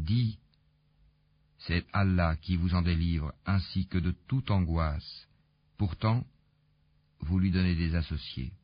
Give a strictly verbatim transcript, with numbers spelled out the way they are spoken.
Dis, c'est Allah qui vous en délivre ainsi que de toute angoisse. Pourtant, vous lui donnez des associés.